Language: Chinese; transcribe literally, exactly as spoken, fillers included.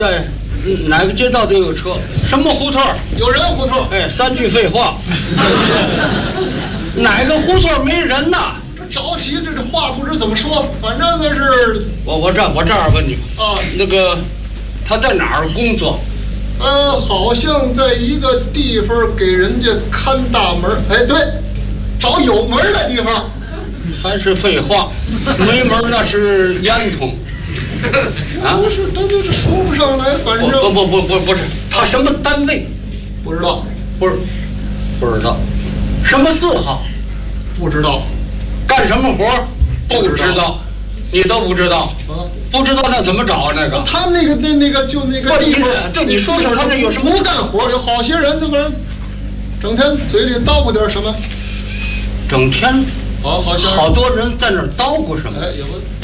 在哪个街道都有车，什么胡同有人胡同。 哎，三句废话。哪个胡同没人呐？ 这着急，这这话不知怎么说，反正那是我我这我这样问你啊， 那个他在哪儿工作？ 呃，好像在一个地方给人家看大门。哎，对，找有门的地方。 还是废话，没门那是烟囱。 啊，不是，他就是说不上来，反正不不不不不是，他什么单位？ 不知道， 不是，不知道，什么字号？ 不知道， 干什么活？不知道，你都不知道啊？ 不知道那怎么找啊？那个他那个那那个就那个地方， 就你说说他那有什么不干活？有好些人，他反正整天嘴里叨咕点什么， 整天好好像好多人在那儿叨咕什么？ 哎，有个。